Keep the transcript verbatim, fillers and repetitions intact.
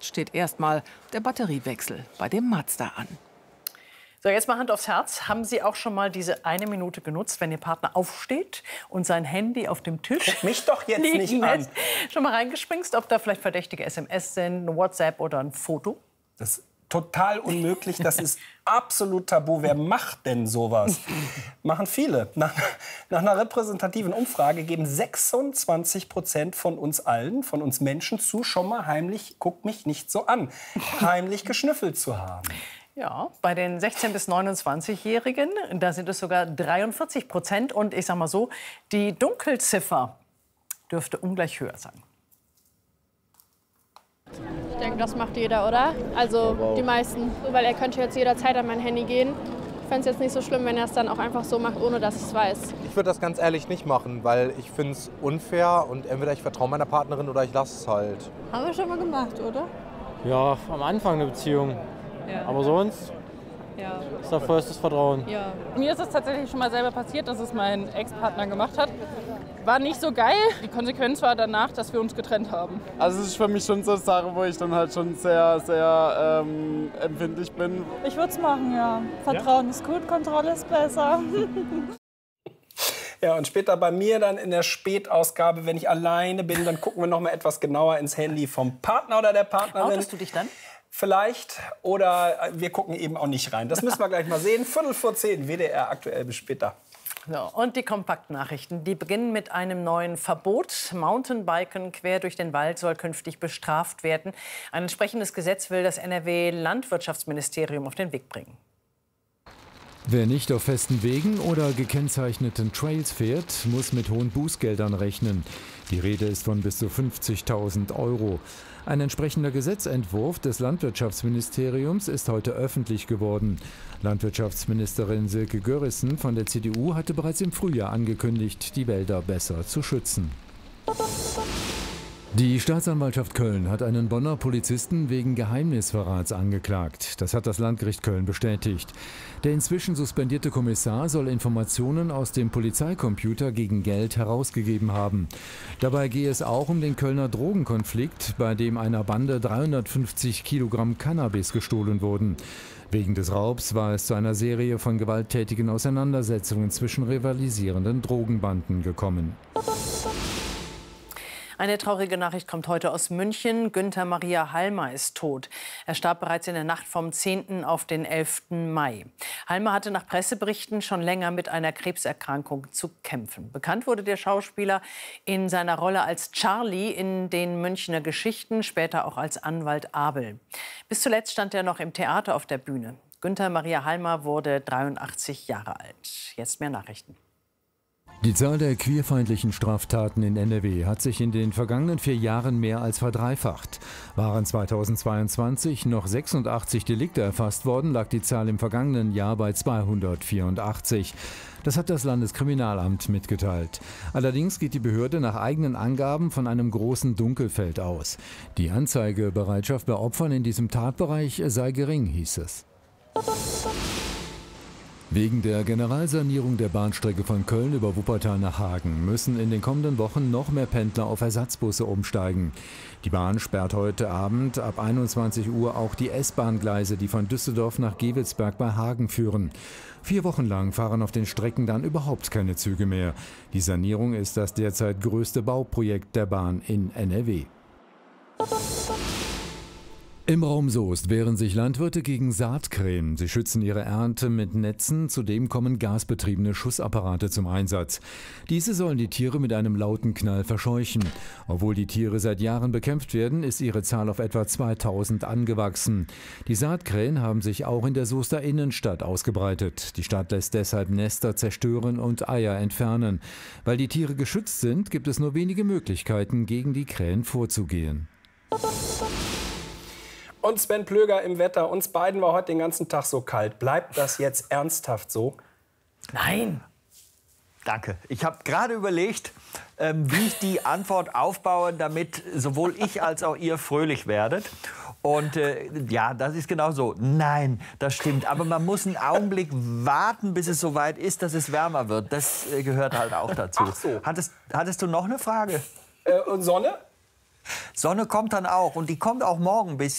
steht erstmal der Batteriewechsel bei dem Mazda an. So, jetzt mal Hand aufs Herz. Haben Sie auch schon mal diese eine Minute genutzt, wenn Ihr Partner aufsteht und sein Handy auf dem Tisch Guck mich doch jetzt nicht an. lässt? Schon mal reingespringst, ob da vielleicht verdächtige S M S sind, ein WhatsApp oder ein Foto? Das ist total unmöglich. Das ist absolut tabu. Wer macht denn sowas? Machen viele. Nach, nach einer repräsentativen Umfrage geben sechsundzwanzig Prozent von uns allen, von uns Menschen zu, schon mal heimlich, guck mich nicht so an, heimlich geschnüffelt zu haben. Ja, bei den sechzehn- bis neunundzwanzigjährigen, da sind es sogar dreiundvierzig Prozent. Und ich sag mal so, die Dunkelziffer dürfte ungleich höher sein. Ich denke, das macht jeder, oder? Also die meisten. Weil er könnte jetzt jederzeit an mein Handy gehen. Ich fände es jetzt nicht so schlimm, wenn er es dann auch einfach so macht, ohne dass ich es weiß. Ich würde das ganz ehrlich nicht machen, weil ich finde es unfair und entweder ich vertraue meiner Partnerin oder ich lasse es halt. Haben wir schon mal gemacht, oder? Ja, am Anfang der Beziehung. Ja. Aber sonst Ja. ist da vollstes Vertrauen. Ja. Mir ist es tatsächlich schon mal selber passiert, dass es mein Ex-Partner gemacht hat. War nicht so geil. Die Konsequenz war danach, dass wir uns getrennt haben. Also es ist für mich schon so eine Sache, wo ich dann halt schon sehr, sehr ähm, empfindlich bin. Ich würde es machen, ja. Vertrauen ja. ist gut, Kontrolle ist besser. Ja, und später bei mir dann in der Spätausgabe, wenn ich alleine bin, dann gucken wir noch mal etwas genauer ins Handy vom Partner oder der Partnerin. Outest du dich dann? Vielleicht. Oder wir gucken eben auch nicht rein. Das müssen wir gleich mal sehen. Viertel vor zehn, W D R aktuell. Bis später. So, und die Kompaktnachrichten, die beginnen mit einem neuen Verbot. Mountainbiken quer durch den Wald soll künftig bestraft werden. Ein entsprechendes Gesetz will das N R W-Landwirtschaftsministerium auf den Weg bringen. Wer nicht auf festen Wegen oder gekennzeichneten Trails fährt, muss mit hohen Bußgeldern rechnen. Die Rede ist von bis zu fünfzigtausend Euro. Ein entsprechender Gesetzentwurf des Landwirtschaftsministeriums ist heute öffentlich geworden. Landwirtschaftsministerin Silke Görissen von der C D U hatte bereits im Frühjahr angekündigt, die Wälder besser zu schützen. Die Staatsanwaltschaft Köln hat einen Bonner Polizisten wegen Geheimnisverrats angeklagt. Das hat das Landgericht Köln bestätigt. Der inzwischen suspendierte Kommissar soll Informationen aus dem Polizeicomputer gegen Geld herausgegeben haben. Dabei gehe es auch um den Kölner Drogenkonflikt, bei dem einer Bande dreihundertfünfzig Kilogramm Cannabis gestohlen wurden. Wegen des Raubs war es zu einer Serie von gewalttätigen Auseinandersetzungen zwischen rivalisierenden Drogenbanden gekommen. Eine traurige Nachricht kommt heute aus München. Günther Maria Halmer ist tot. Er starb bereits in der Nacht vom zehnten auf den elften Mai. Halmer hatte nach Presseberichten schon länger mit einer Krebserkrankung zu kämpfen. Bekannt wurde der Schauspieler in seiner Rolle als Charlie in den Münchner Geschichten, später auch als Anwalt Abel. Bis zuletzt stand er noch im Theater auf der Bühne. Günther Maria Halmer wurde dreiundachtzig Jahre alt. Jetzt mehr Nachrichten. Die Zahl der queerfeindlichen Straftaten in N R W hat sich in den vergangenen vier Jahren mehr als verdreifacht. Waren zweitausendzweiundzwanzig noch sechsundachtzig Delikte erfasst worden, lag die Zahl im vergangenen Jahr bei zweihundertvierundachtzig. Das hat das Landeskriminalamt mitgeteilt. Allerdings geht die Behörde nach eigenen Angaben von einem großen Dunkelfeld aus. Die Anzeigebereitschaft bei Opfern in diesem Tatbereich sei gering, hieß es. Wegen der Generalsanierung der Bahnstrecke von Köln über Wuppertal nach Hagen müssen in den kommenden Wochen noch mehr Pendler auf Ersatzbusse umsteigen. Die Bahn sperrt heute Abend ab einundzwanzig Uhr auch die S-Bahn-Gleise, die von Düsseldorf nach Gevelsberg bei Hagen führen. Vier Wochen lang fahren auf den Strecken dann überhaupt keine Züge mehr. Die Sanierung ist das derzeit größte Bauprojekt der Bahn in N R W. Im Raum Soest wehren sich Landwirte gegen Saatkrähen. Sie schützen ihre Ernte mit Netzen, zudem kommen gasbetriebene Schussapparate zum Einsatz. Diese sollen die Tiere mit einem lauten Knall verscheuchen. Obwohl die Tiere seit Jahren bekämpft werden, ist ihre Zahl auf etwa zweitausend angewachsen. Die Saatkrähen haben sich auch in der Soester Innenstadt ausgebreitet. Die Stadt lässt deshalb Nester zerstören und Eier entfernen. Weil die Tiere geschützt sind, gibt es nur wenige Möglichkeiten, gegen die Krähen vorzugehen. Und Sven Plöger im Wetter. Uns beiden war heute den ganzen Tag so kalt. Bleibt das jetzt ernsthaft so? Nein. Danke. Ich habe gerade überlegt, ähm, wie ich die Antwort aufbaue, damit sowohl ich als auch ihr fröhlich werdet. Und äh, ja, das ist genau so. Nein, das stimmt. Aber man muss einen Augenblick warten, bis es soweit ist, dass es wärmer wird. Das äh, gehört halt auch dazu. Ach so. Hattest, hattest du noch eine Frage? Äh, und Sonne? Sonne kommt dann auch. Und die kommt auch morgen ein bisschen.